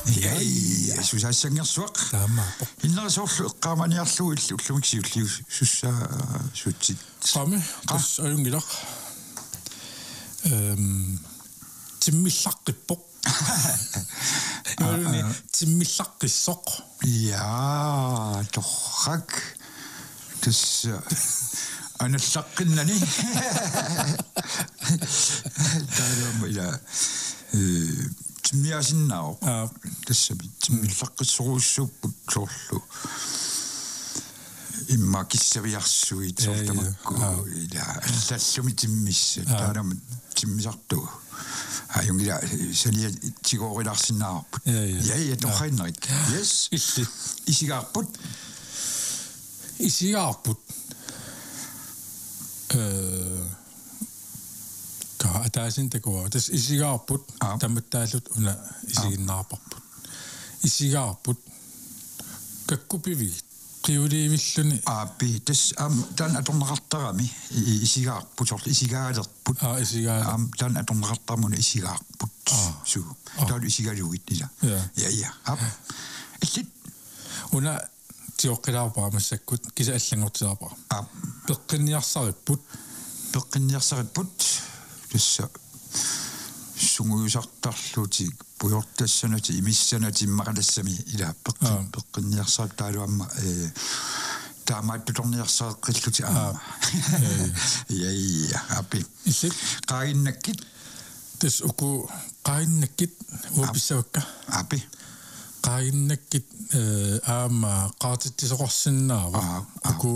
Ja, susaasangersuaq. Taamaapo. Innersorlu qaamaniarlu ullumiksi sussaa sutsit. Qami qas ajungilaq. Timmillaqippoq. Yoluni timmillaqissoq. Ja, torrak. Tas anallaqinnani. Taala timmiasinnaao. Tassami timmillaqissoruussuupput soorlu. Imma kissaviarsuit sortamakku ila allallumi timmissa taanam timmisartu ajungila salia tigorilarsinnaarput ja torrainnerik yes isigaarput ka ataasin takua tas isigaarput tamattaallut una isiginnaarparput isigaarput kakkupivi qiulivilluni aapi tas tan atornaqartarami isigaarput sort isigaalerput isigaa tan atornaqartarmuna isigaarput su taal isigaluit ila ja illit una tioqqilaarpaa massakkut kisa allangortilaarpaa peqqinniarsaripput tassa sunguyusartarluti pujortassanati imissanati maqalassami ila peqqinniarsaq taaluamma taamaattutorniarsaqilluti aama ja api qaainnakkit tas uku qaainnakkit uupissavakka api qaainnakkit aama qaatittisoqorsinnaava uku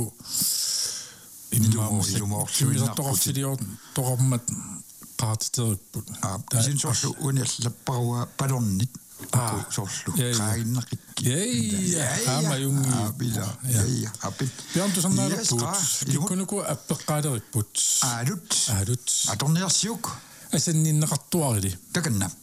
immaamorsorfilior toqormat qaatiteriput isin sorlu unallapparua palornit sorlu qaainneqikki aama jungi abila api piantusarnaaluput ikkunuku appeqqaaleriput aalut atorniarsiuk asanninneqartuarili takanna